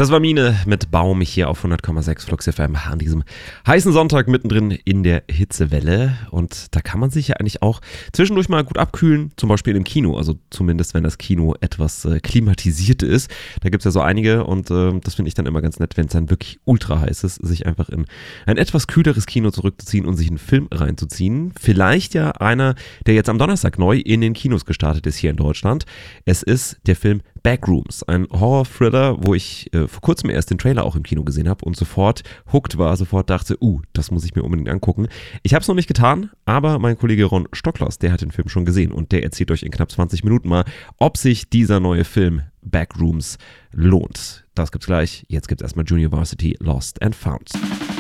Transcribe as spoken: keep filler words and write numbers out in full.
Das war Mine mit Baum hier auf hundert Komma sechs Flux F M an diesem heißen Sonntag mittendrin in der Hitzewelle. Und da kann man sich ja eigentlich auch zwischendurch mal gut abkühlen, zum Beispiel im Kino. Also zumindest, wenn das Kino etwas äh, klimatisiert ist. Da gibt es ja so einige und äh, das finde ich dann immer ganz nett, wenn es dann wirklich ultra heiß ist, sich einfach in ein etwas kühleres Kino zurückzuziehen und sich einen Film reinzuziehen. Vielleicht ja einer, der jetzt am Donnerstag neu in den Kinos gestartet ist hier in Deutschland. Es ist der Film Backrooms, ein Horror-Thriller, wo ich äh, vor kurzem erst den Trailer auch im Kino gesehen habe und sofort hooked war, sofort dachte, uh, das muss ich mir unbedingt angucken. Ich habe es noch nicht getan, aber mein Kollege Ron Stocklos, der hat den Film schon gesehen und der erzählt euch in knapp zwanzig Minuten mal, ob sich dieser neue Film Backrooms lohnt. Das gibt's gleich. Jetzt gibt's erstmal Junior Varsity Lost and Found.